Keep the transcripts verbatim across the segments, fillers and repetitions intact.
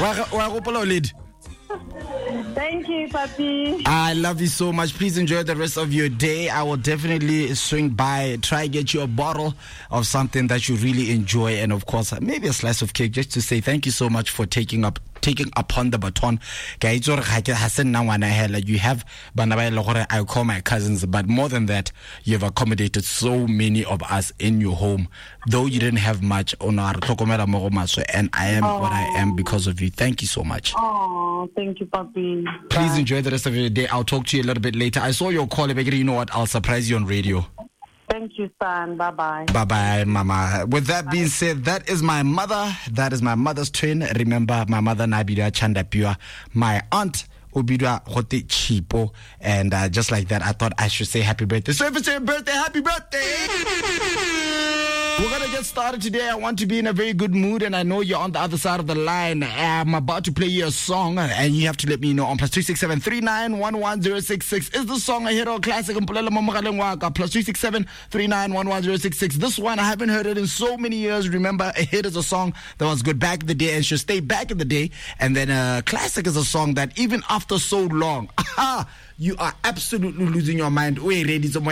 Wa gopola lady. Thank you, Papi. I love you so much. Please enjoy the rest of your day. I will definitely swing by, try get you a bottle of something that you really enjoy, and of course, maybe a slice of cake, just to say thank you so much for taking up taking upon the baton. You have, I call my cousins, but more than that, you have accommodated so many of us in your home. Though you didn't have much, and I am oh. what I am because of you. Thank you so much. Oh, thank you, Papi. Please Bye. enjoy the rest of your day. I'll talk to you a little bit later. I saw your call. You know what? I'll surprise you on radio. Thank you, son. Bye-bye. Bye-bye, Mama. With that being said, that is my mother. That is my mother's twin. Remember, my mother, Nabida Chandapua. My aunt, Obida Hote Chipo. And uh, just like that, I thought I should say happy birthday. So if it's your birthday, happy birthday! We're going to get started today. I want to be in a very good mood, and I know you're on the other side of the line. I'm about to play you a song, and you have to let me know on plus two six seven three nine one one zero six six. Is the song a hit or classic? Plus two six seven three nine one one zero six six. This one, I haven't heard it in so many years. Remember, a hit is a song that was good back in the day and should stay back in the day. And then a classic is a song that even after so long, aha, you are absolutely losing your mind. Right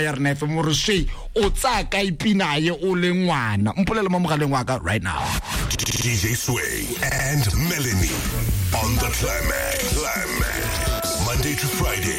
now. D J Sway and Melanie on the Climax. Climax. Monday to Friday,